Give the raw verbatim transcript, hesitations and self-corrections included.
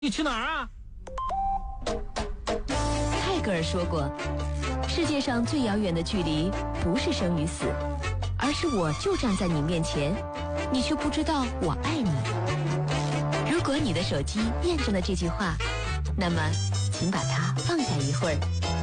你去哪儿啊？ 泰戈尔说过，世界上最遥远的距离不是生与死，而是我就站在你面前，你却不知道我爱你。如果你的手机验证了这句话，那么请把它放下一会儿，